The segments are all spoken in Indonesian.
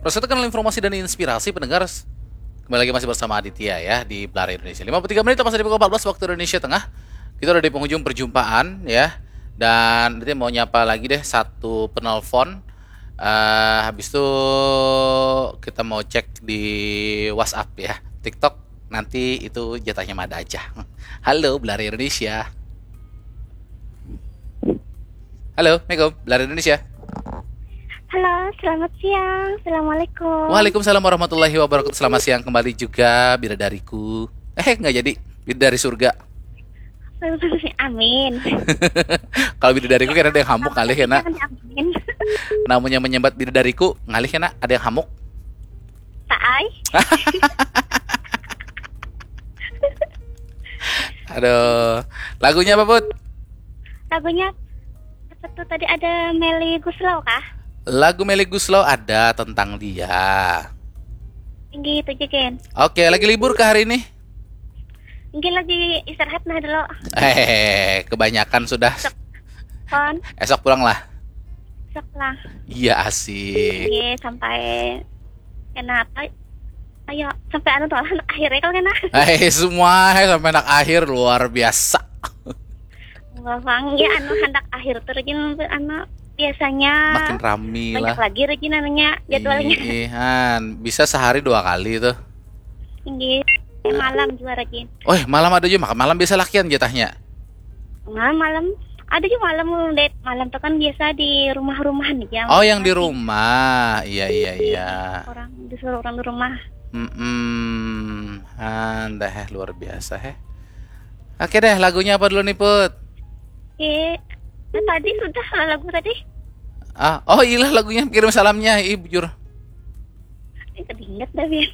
Proses tekan informasi dan inspirasi pendengar. Kembali lagi masih bersama Aditya ya di Pelari Indonesia. 53 menit pas di pukul 14 waktu Indonesia Tengah. Kita udah di penghujung perjumpaan ya. Dan nanti mau nyapa lagi deh satu penelpon. Habis itu kita mau cek di WhatsApp ya. TikTok nanti itu jatahnya Mada aja. Halo Pelari Indonesia. Halo, Assalamualaikum Pelari Indonesia. Halo, selamat siang. Assalamualaikum. Waalaikumsalam warahmatullahi wabarakatuh. Selamat siang kembali juga bidadariku. Nggak jadi bidadari surga. Amin. Kalau bidadariku kan ada yang hamuk kali ya nak. Amin. Namanya menyambat bidadariku ngalih ya nak. Ada yang hamuk. Taai. Aduh. Lagunya apa Put? Lagunya apa tuh tadi ada Melly Guslau kah? Lagu Melly Guslau ada tentang dia. Gitu Jen. Oke, lagi libur ke hari ini? Mungkin lagi istirahat nah dulu. Kebanyakan sudah. Kon, Esok pulang lah. sok lah. Iya asik. Iya, sampai kenapa? Ayo, sampai anu tuh akhirnya kalau kena. Semua sampai anak akhir luar biasa. Bang, ya anu hendak akhir tuh Jen anu biasanya Makin rame banyak lah. lagi Regina anunya jadwalnya. Iya, bisa sehari 2 kali tuh. Tinggi malam juga Regina. Malam ada juga makan malam biasa lakian jatahnya. Nah, malam ada juga malam date. Malam tuh kan biasa di rumah-rumahan ya. Oh, yang di rumah. Iya. Orang disuruh orang di rumah. Dah luar biasa Oke deh, lagunya apa dulu nih Put? Tadi sudah lagu tadi. Iya lagunya kirim salamnya, bujur. Keinget dah Bin.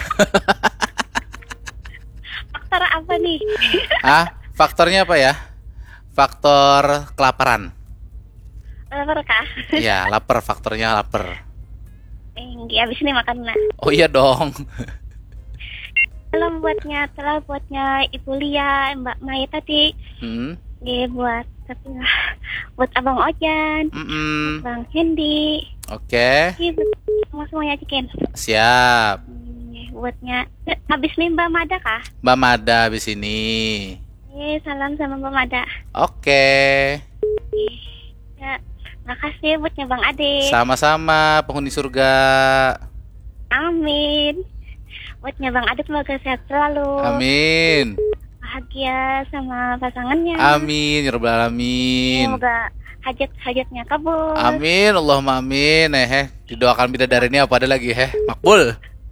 Faktor apa nih? Faktornya apa ya? Faktor kelaparan. Lapar kah? Iya, lapar, faktornya lapar. Habis ini makan nak. Oh iya dong. Salam buatnya Ibu Lia, Mbak Maya tadi. Buat Abang Ojan, Bang Hendy. Oke. Semuanya Ciken. Siap. Buatnya habis nih Mbak Mada kah? Mbak Mada habis ini. Salam sama Mbak Mada. Oke. Ya, makasih buatnya Bang Ade. Sama-sama penghuni surga. Amin. Buatnya Bang Ade semoga sehat selalu. Amin. Bahagia sama pasangannya. Amin ya rabbal alamin. Semoga hajat-hajatnya kabul. Amin, Allahumma amin. Didoakan bidadari ini apa ada lagi makbul.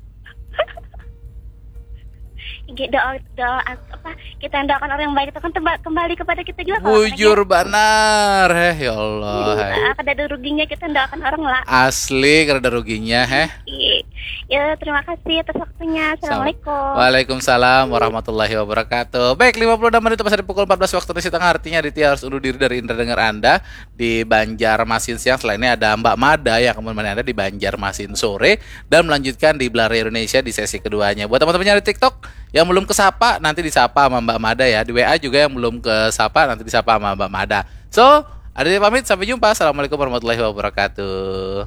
Doa apa? Kita doakan orang yang baik itu kan kembali kepada kita juga. Bujur benar ya Allah. Kada ada ruginya kita doakan orang lah. Asli kada ada ruginya Ya, terima kasih atas waktunya. Assalamualaikum. Waalaikumsalam warahmatullahi wabarakatuh. Baik, 56 menit pas di pukul 14 waktu Indonesia Tengah. Artinya Aditya harus undur diri dari indera dengar Anda di Banjarmasin siang. Selainnya ada Mbak Mada yang akan menemani Anda di Banjarmasin sore dan melanjutkan di Pelari Indonesia di sesi keduanya. Buat teman-teman di TikTok yang belum kesapa, nanti disapa sama Mbak Mada ya. Di WA juga yang belum kesapa, nanti disapa sama Mbak Mada. So, Aditya pamit, sampai jumpa. Assalamualaikum warahmatullahi wabarakatuh.